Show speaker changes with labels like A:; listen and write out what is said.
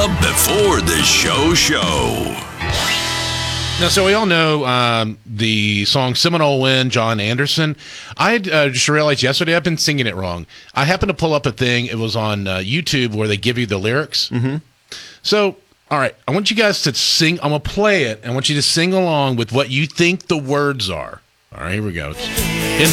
A: The Before the Show.
B: Now, so we all know the song Seminole Wind, John Anderson. I just realized yesterday I've been singing it wrong. I happened to pull up a thing. It was on YouTube where they give you the lyrics. Mm-hmm. So, all right, I want you guys to sing. I'm going to play it. I want you to sing along with what you think the words are. All right, here we go. It's in the